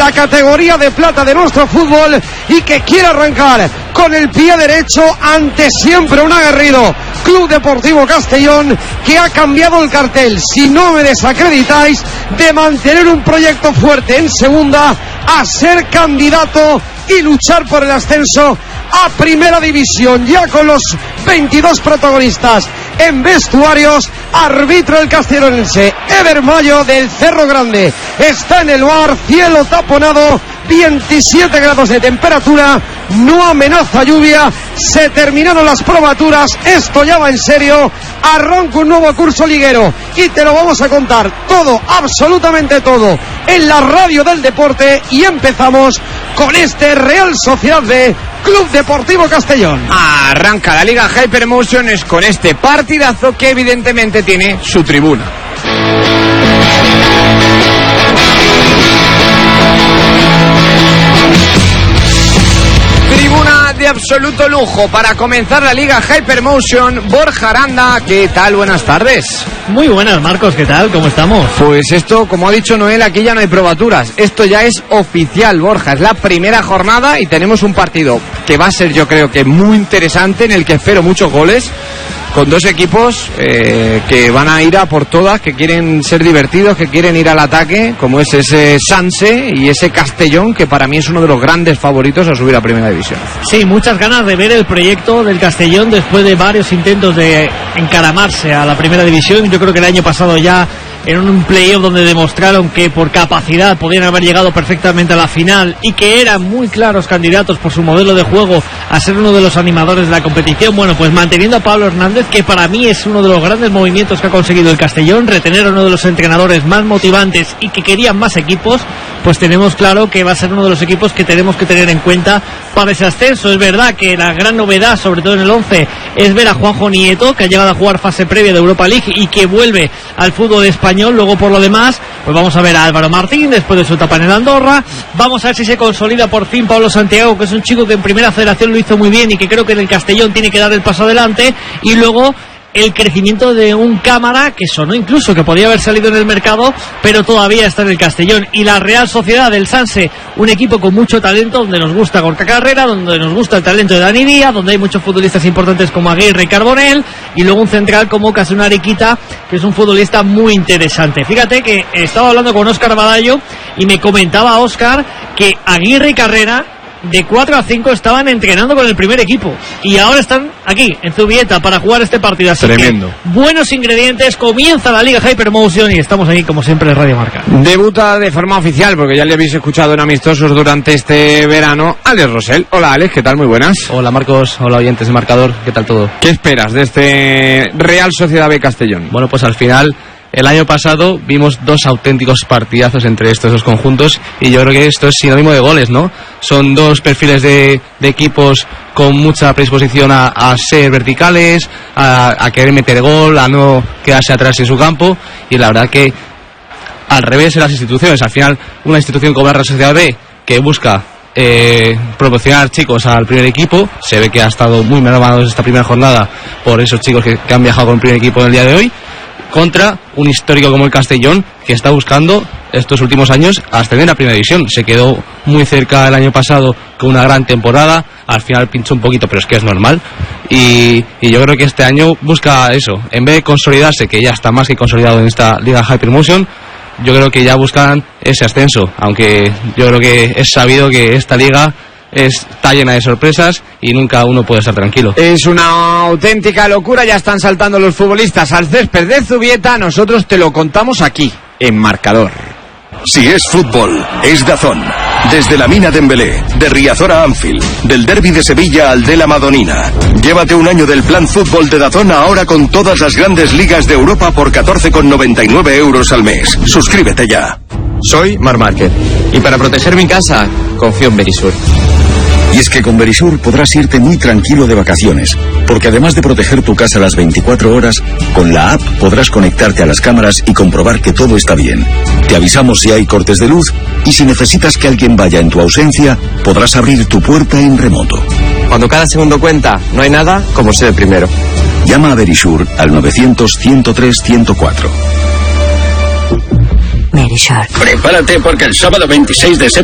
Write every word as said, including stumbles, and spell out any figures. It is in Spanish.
la categoría de plata de nuestro fútbol y que quiere arrancar con el pie derecho ante siempre un aguerrido Club Deportivo Castellón, que ha cambiado el cartel, si no me desacreditáis, de mantener un proyecto fuerte en segunda a ser candidato y luchar por el ascenso a Primera División, ya con los veintidós protagonistas en vestuarios. Árbitro el castellonense Ever Mayo del Cerro Grande está en el bar, cielo taponado, veintisiete grados de temperatura, no amenaza lluvia, se terminaron las probaturas, esto ya va en serio, arranca un nuevo curso liguero y te lo vamos a contar todo, absolutamente todo, en la radio del deporte, y empezamos con este Real Sociedad B Club Deportivo Castellón. Arranca la Liga Hypermotions con este partidazo que evidentemente tiene su tribuna. Tribuna de absoluto lujo para comenzar la Liga Hypermotion. Borja Aranda, ¿qué tal? Buenas tardes. Muy buenas, Marcos, ¿qué tal? ¿Cómo estamos? Pues esto, como ha dicho Noel, aquí ya no hay probaturas. Esto ya es oficial, Borja. Es la primera jornada y tenemos un partido que va a ser, yo creo que muy interesante, en el que espero muchos goles, con dos equipos eh, que van a ir a por todas, que quieren ser divertidos, que quieren ir al ataque, como es ese Sanse y ese Castellón, que para mí es uno de los grandes favoritos a subir a Primera División. Sí, muchas ganas de ver el proyecto del Castellón después de varios intentos de encaramarse a la Primera División. Yo creo que el año pasado ya en un playoff donde demostraron que por capacidad podían haber llegado perfectamente a la final y que eran muy claros candidatos por su modelo de juego a ser uno de los animadores de la competición. Bueno, pues manteniendo a Pablo Hernández, que para mí es uno de los grandes movimientos que ha conseguido el Castellón, retener a uno de los entrenadores más motivantes y que querían más equipos, pues tenemos claro que va a ser uno de los equipos que tenemos que tener en cuenta para ese ascenso. Es verdad que la gran novedad, sobre todo en el once, es ver a Juanjo Nieto, que ha llegado a jugar fase previa de Europa League y que vuelve al fútbol español. Luego, por lo demás, pues vamos a ver a Álvaro Martín después de su etapa en el Andorra. Vamos a ver si se consolida por fin Pablo Santiago, que es un chico que en Primera Federación lo hizo muy bien y que creo que en el Castellón tiene que dar el paso adelante. Y luego el crecimiento de un Cámara que sonó incluso que podía haber salido en el mercado, pero todavía está en el Castellón. Y la Real Sociedad del Sanse, un equipo con mucho talento, donde nos gusta Gorka Carrera, donde nos gusta el talento de Dani Díaz, donde hay muchos futbolistas importantes como Aguirre y Carbonell, y luego un central como Casunari Quita, que es un futbolista muy interesante. Fíjate que estaba hablando con Óscar Badallo y me comentaba Óscar que Aguirre y Carrera de cuatro a cinco estaban entrenando con el primer equipo y ahora están aquí en Zubieta para jugar este partido. Así tremendo. Que buenos ingredientes, comienza la Liga Hypermotion y estamos aquí como siempre en Radio Marca. Debuta de forma oficial, porque ya le habéis escuchado en amistosos durante este verano, Alex Rosell. Hola Alex, ¿qué tal? Muy buenas. Hola Marcos, hola oyentes de Marcador, ¿qué tal todo? ¿Qué esperas de este Real Sociedad B Castellón? Bueno, pues al final, el año pasado vimos dos auténticos partidazos entre estos dos conjuntos y yo creo que esto es sinónimo de goles, ¿no? Son dos perfiles de, de equipos con mucha predisposición a, a ser verticales, a, a querer meter gol, a no quedarse atrás en su campo, y la verdad que al revés en las instituciones. Al final, una institución como la Real Sociedad B, que busca eh, proporcionar chicos al primer equipo, se ve que ha estado muy mermado esta primera jornada por esos chicos que, que han viajado con el primer equipo en el día de hoy, contra un histórico como el Castellón, que está buscando estos últimos años ascender a Primera División. Se quedó muy cerca el año pasado con una gran temporada, al final pinchó un poquito, pero es que es normal, y, y yo creo que este año busca eso, en vez de consolidarse, que ya está más que consolidado en esta Liga Hypermotion, yo creo que ya buscan ese ascenso, aunque yo creo que es sabido que esta liga está llena de sorpresas y nunca uno puede estar tranquilo. Es una auténtica locura, ya están saltando los futbolistas al césped de Zubieta, nosotros te lo contamos aquí, en Marcador. Si es fútbol, es DAZN. Desde la Mina de Embelé, de Riazor a Anfield, del Derbi de Sevilla al de la Madonina. Llévate un año del plan fútbol de DAZN ahora con todas las grandes ligas de Europa por catorce con noventa y nueve euros al mes. Suscríbete ya. Soy Mar Márquez y para proteger mi casa confío en Verisur. Y es que con Verisur podrás irte muy tranquilo de vacaciones, porque además de proteger tu casa las veinticuatro horas, con la app podrás conectarte a las cámaras y comprobar que todo está bien. Te avisamos si hay cortes de luz y si necesitas que alguien vaya en tu ausencia, podrás abrir tu puerta en remoto. Cuando cada segundo cuenta, no hay nada como ser el primero. Llama a Verisur al novecientos, ciento tres, ciento cuatro. Verisur. Prepárate porque el sábado veintiséis de septiembre